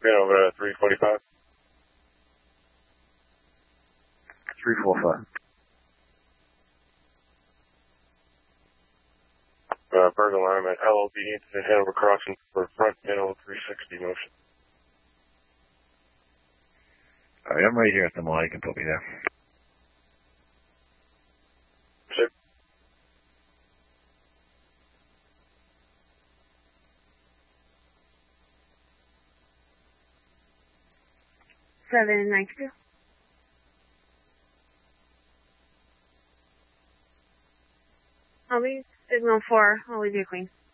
over 345. 345. Bird alarm at LOB to Hanover Crossing for front middle 360 motion. Alright, I'm right here at the mall. You can put me there. Sure. Seven 92. I'll leave signal 4. I'll leave you a queen.